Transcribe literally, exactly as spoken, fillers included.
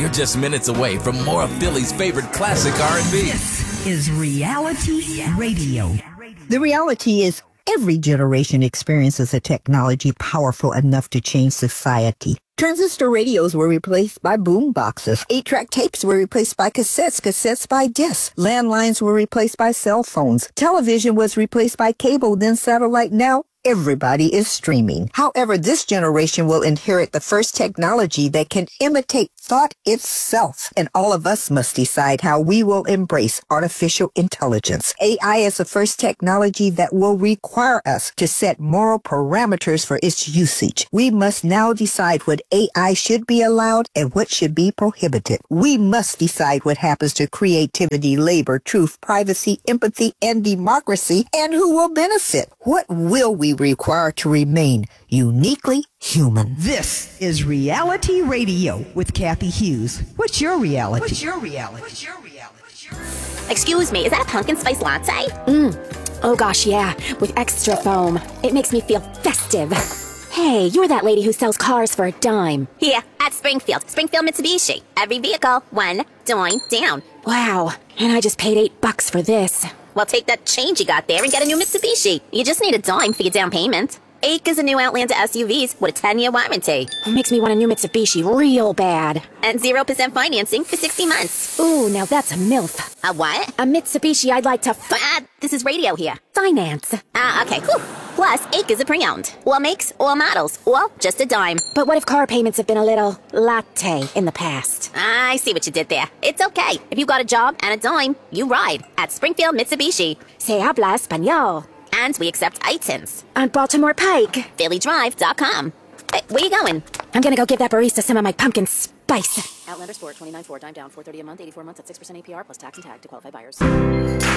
You're just minutes away from more of Philly's favorite classic R and B. This is Reality Radio. The reality is every generation experiences a technology powerful enough to change society. Transistor radios were replaced by boom boxes. Eight-track tapes were replaced by cassettes, cassettes by discs. Landlines were replaced by cell phones. Television was replaced by cable, then satellite. Now everybody is streaming. However, this generation will inherit the first technology that can imitate thought itself. And all of us must decide how we will embrace artificial intelligence. A I is the first technology that will require us to set moral parameters for its usage. We must now decide what A I should be allowed and what should be prohibited. We must decide what happens to creativity, labor, truth, privacy, empathy, and democracy, and who will benefit. What will we require to remain uniquely human? This is Reality Radio with Kathy Hughes. What's your reality? What's your reality? What's your reality? Excuse me, is that a pumpkin spice latte? Mmm. Oh gosh, yeah, with extra foam. It makes me feel festive. Hey, you're that lady who sells cars for a dime. Here, at Springfield. Springfield Mitsubishi. Every vehicle, one dime down. Wow, and I just paid eight bucks for this. Well, take that change you got there and get a new Mitsubishi. You just need a dime for your down payment. Eight is a new Outlander S U Vs with a ten-year warranty. It makes me want a new Mitsubishi real bad. And zero percent financing for sixty months. Ooh, now that's a MILF. A what? A Mitsubishi I'd like to f- Ah, this is radio here. finance. Ah, okay, whew. Plus, eight is a pre-owned. All makes, all models. Well, just a dime. But what if car payments have been a little latte in the past? I see what you did there. It's okay. If you got a job and a dime, you ride at Springfield Mitsubishi. Se habla español. And we accept I T I Ns. On Baltimore Pike. Philly Drive dot com. Hey, where you going? I'm gonna go give that barista some of my pumpkin spice. Outlander Sport, twenty-nine four, dime down, four thirty a month, eighty-four months at six percent A P R plus tax and tag to qualified buyers.